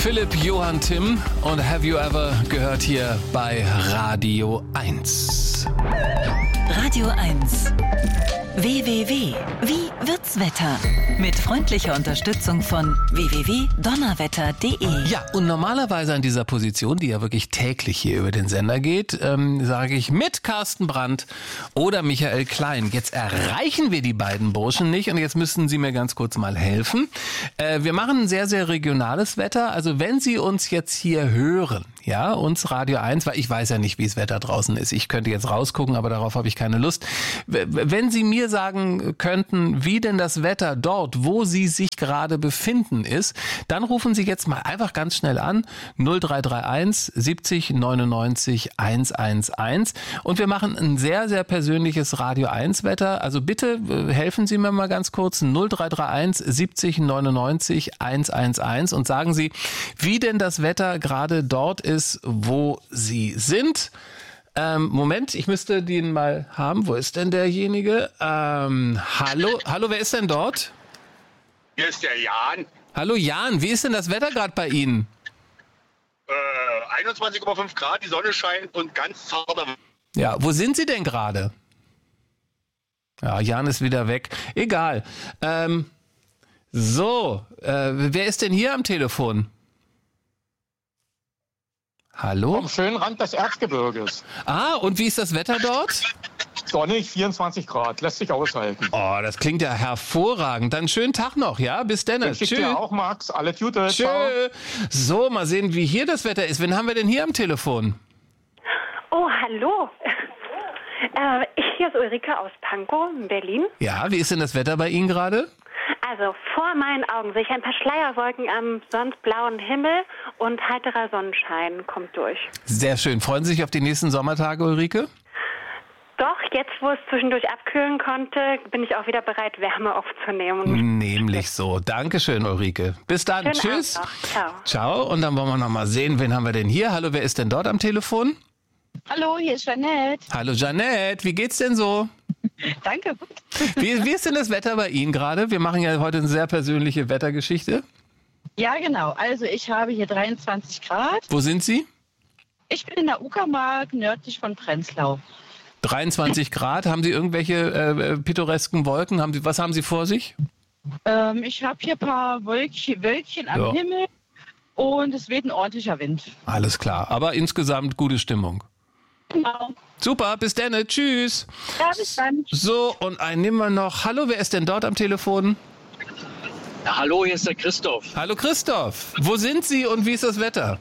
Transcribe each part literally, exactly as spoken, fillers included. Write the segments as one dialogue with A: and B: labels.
A: Philipp, Johann, Tim und Have You Ever gehört hier bei Radio eins.
B: Radio eins. W W W. Wie wird's Wetter? Mit freundlicher Unterstützung von w w w punkt donnerwetter punkt d e.
A: Ja, und normalerweise an dieser Position, die ja wirklich täglich hier über den Sender geht, ähm, sage ich mit Carsten Brandt oder Michael Klein. Jetzt erreichen wir die beiden Burschen nicht und jetzt müssen Sie mir ganz kurz mal helfen. Äh, wir machen ein sehr, sehr regionales Wetter. Also wenn Sie uns jetzt hier hören, ja, uns Radio eins, weil ich weiß ja nicht, wie das Wetter draußen ist. Ich könnte jetzt rausgucken, aber darauf habe ich keine Lust. Wenn Sie mir sagen könnten, wie denn das Wetter dort, wo Sie sich gerade befinden, ist, dann rufen Sie jetzt mal einfach ganz schnell an, null drei drei eins siebzig neunundneunzig hundertelf und wir machen ein sehr, sehr persönliches Radio eins Wetter. Also bitte helfen Sie mir mal ganz kurz, null drei drei eins siebzig neunundneunzig hundertelf und sagen Sie, wie denn das Wetter gerade dort ist, wo Sie sind. Ähm, Moment, ich müsste den mal haben. Wo ist denn derjenige? Ähm, hallo, hallo, wer ist denn dort?
C: Hier ist der Jan.
A: Hallo Jan, wie ist denn das Wetter gerade bei Ihnen?
C: Äh, einundzwanzig Komma fünf Grad, die Sonne scheint und ganz zarter.
A: Ja, wo sind Sie denn gerade? Ja, Jan ist wieder weg. Egal. Ähm, so, äh, wer ist denn hier am Telefon? Hallo?
D: Vom schönen Rand des Erzgebirges.
A: Ah, und wie ist das Wetter dort?
D: Sonnig, vierundzwanzig Grad, lässt sich aushalten.
A: Oh, das klingt ja hervorragend. Dann schönen Tag noch, ja? Bis dann.
D: Tschüss. dir auch, Max. Alle Gute.
A: Tschö.
D: Ciao.
A: So, mal sehen, wie hier das Wetter ist. Wen haben wir denn hier am Telefon?
E: Oh, hallo. äh, ich, hier ist Ulrike aus Pankow in Berlin.
A: Ja, wie ist denn das Wetter bei Ihnen gerade?
E: Also vor meinen Augen sehe ich ein paar Schleierwolken am sonst blauen Himmel und heiterer Sonnenschein kommt durch.
A: Sehr schön. Freuen Sie sich auf die nächsten Sommertage, Ulrike?
E: Doch, jetzt wo es zwischendurch abkühlen konnte, bin ich auch wieder bereit, Wärme aufzunehmen.
A: Nämlich so. Dankeschön, Ulrike. Bis dann.
E: Schönen
A: Tschüss.
E: Abend noch. Ciao.
A: Ciao. Und dann wollen wir noch mal sehen, wen haben wir denn hier? Hallo, wer ist denn dort am Telefon?
F: Hallo, hier ist Jeanette.
A: Hallo, Jeanette. Wie geht's denn so?
F: Danke.
A: Wie, wie ist denn das Wetter bei Ihnen gerade? Wir machen ja heute eine sehr persönliche Wettergeschichte.
F: Ja, genau. Also ich habe hier dreiundzwanzig Grad.
A: Wo sind Sie?
F: Ich bin in der Uckermark, nördlich von Prenzlau.
A: dreiundzwanzig Grad. Haben Sie irgendwelche äh, pittoresken Wolken? Haben Sie, was haben Sie vor sich?
F: Ähm, ich habe hier ein paar Wölkchen, Wölkchen am
A: Ja.
F: Himmel und es weht ein ordentlicher Wind.
A: Alles klar. Aber insgesamt gute Stimmung.
F: Genau.
A: Super, bis dann. Tschüss.
F: Ja, bis dann.
A: So, und einen nehmen wir noch. Hallo, wer ist denn dort am Telefon?
G: Ja, hallo, hier ist der Christoph.
A: Hallo Christoph. Wo sind Sie und wie ist das Wetter?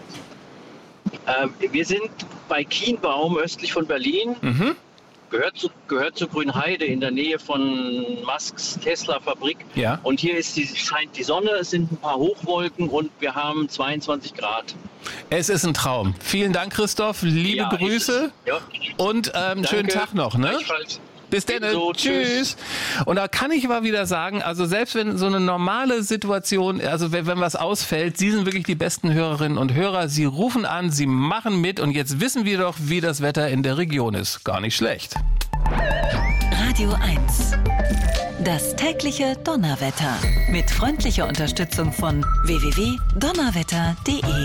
G: Ähm, wir sind bei Kienbaum östlich von Berlin.
A: Mhm.
G: Gehört zu, gehört zu Grünheide in der Nähe von Musks Tesla-Fabrik.
A: Ja.
G: Und hier ist die, scheint die Sonne, es sind ein paar Hochwolken und wir haben zweiundzwanzig Grad.
A: Es ist ein Traum. Vielen Dank, Christoph. Liebe
G: Ja,
A: Grüße
G: ist es. Ja.
A: und ähm, schönen
G: Danke.
A: Tag noch. Ne?
G: Gleichfalls.
A: Bis dann.
G: Ebenso.
A: Tschüss. Und da kann ich mal wieder sagen, also selbst wenn so eine normale Situation, also wenn, wenn was ausfällt, Sie sind wirklich die besten Hörerinnen und Hörer. Sie rufen an, Sie machen mit und jetzt wissen wir doch, wie das Wetter in der Region ist. Gar nicht schlecht.
B: Radio eins. Das tägliche Donnerwetter. Mit freundlicher Unterstützung von w w w punkt donnerwetter punkt d e.